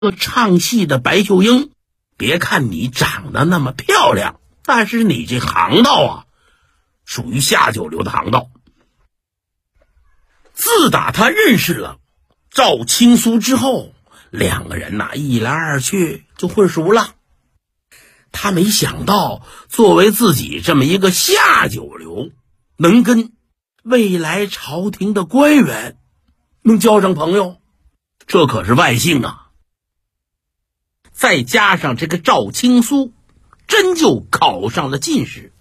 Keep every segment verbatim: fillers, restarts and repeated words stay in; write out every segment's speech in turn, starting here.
唱戏的白秀英，别看你长得那么漂亮，但是你这行当啊，属于下九流的行当。自打他认识了赵青苏之后，两个人呐、啊、一来二去就混熟了。他没想到作为自己这么一个下九流，能跟未来朝廷的官员能交上朋友，这可是万幸啊。再加上这个赵青苏真就考上了进士，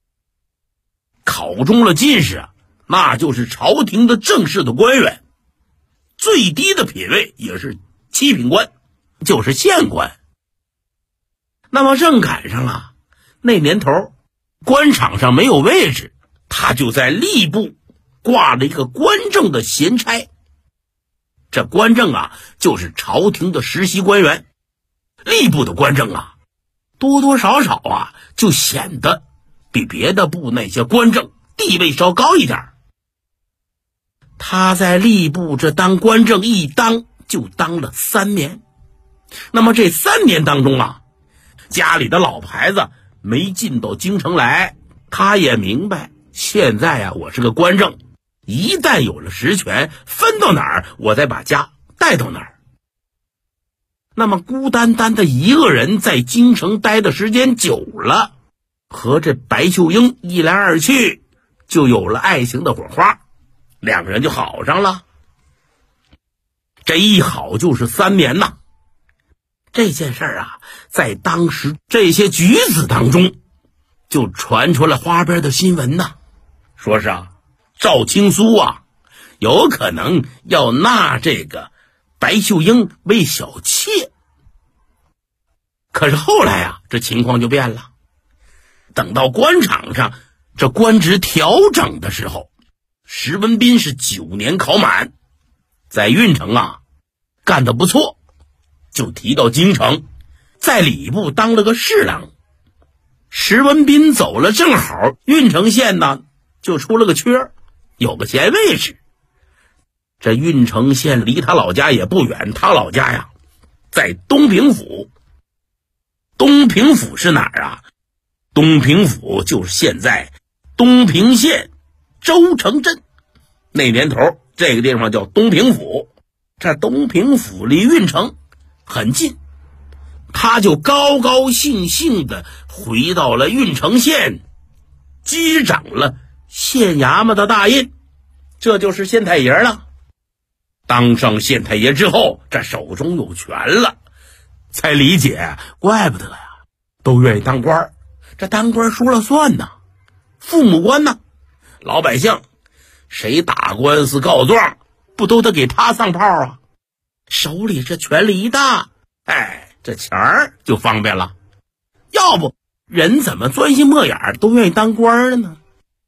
考中了进士啊，那就是朝廷的正式的官员，最低的品位也是七品官，就是县官。那么正赶上啊，那年头官场上没有位置，他就在吏部挂了一个官正的闲差。这官正啊，就是朝廷的实习官员。吏部的官正啊，多多少少啊，就显得比别的部那些官正地位稍高一点。他在吏部这当官正一当就当了三年。那么这三年当中啊，家里的老牌子没进到京城来，他也明白现在啊，我是个官正，一旦有了实权，分到哪儿我再把家带到哪儿。那么孤单单的一个人在京城待的时间久了，和这白秀英一来二去，就有了爱情的火花，两个人就好上了。这一好就是三年呐。这件事儿啊，在当时这些举子当中就传出了花边的新闻呐，说是啊，赵青苏啊有可能要纳这个白秀英为小妾。可是后来啊，这情况就变了。等到官场上这官职调整的时候，石文斌是九年考满，在运城啊干得不错，就提到京城，在礼部当了个侍郎。石文斌走了，正好运城县呢就出了个缺，有个闲位置。这运城县离他老家也不远，他老家呀在东平府。东平府是哪儿啊？东平府就是现在东平县周城镇。那年头这个地方叫东平府，这东平府离运城很近，他就高高兴兴的回到了运城县，击掌了县衙门的大印，这就是县太爷了。当上县太爷之后，这手中有权了，才理解怪不得呀，都愿意当官，这当官说了算呐，父母官呐，老百姓谁打官司告状，不都得给他上炮啊？手里这权力一大，哎，这钱儿就方便了。要不人怎么专心墨眼都愿意当官了呢？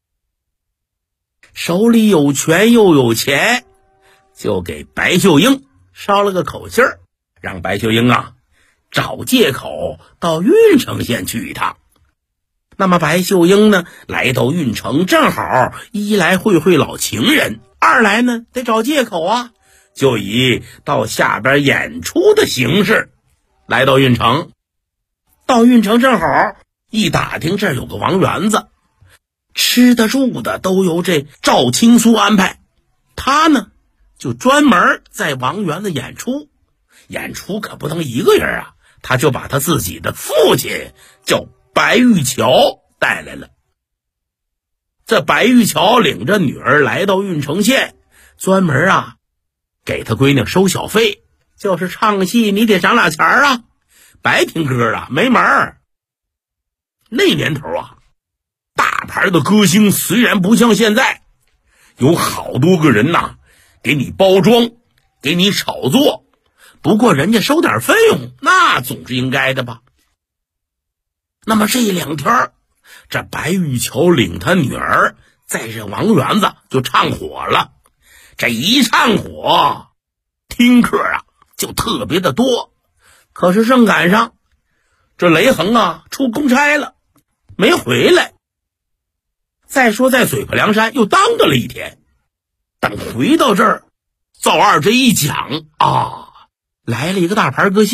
手里有权又有钱，就给白秀英捎了个口信儿，让白秀英啊找借口到运城县去一趟。那么白秀英呢来到运城，正好一来会会老情人，二来呢得找借口啊，就以到下边演出的形式来到运城。到运城正好一打听，这儿有个王园子，吃的住的都由这赵青苏安排，他呢就专门在王园子演出。演出可不能一个人啊，他就把他自己的父亲叫白玉桥带来了。这白玉桥领着女儿来到运城县，专门啊给他闺女收小费，就是唱戏你得涨俩钱啊，白听歌啊没门儿。那年头啊，大牌的歌星虽然不像现在有好多个人呐给你包装给你炒作，不过人家收点费用那总是应该的吧。那么这两天这白玉桥领他女儿在这王园子就唱火了。这一唱火，听客啊就特别的多。可是正赶上这雷横啊出公差了，没回来。再说在水泊梁山又当着了一天，等回到这儿，赵二这一讲啊， 来了一个大牌歌星。